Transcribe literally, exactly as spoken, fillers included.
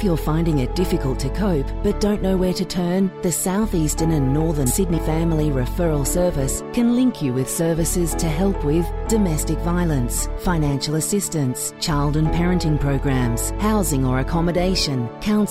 If you're finding it difficult to cope but don't know where to turn, the South Eastern and Northern Sydney Family Referral Service can link you with services to help with domestic violence, financial assistance, child and parenting programs, housing or accommodation, counselling,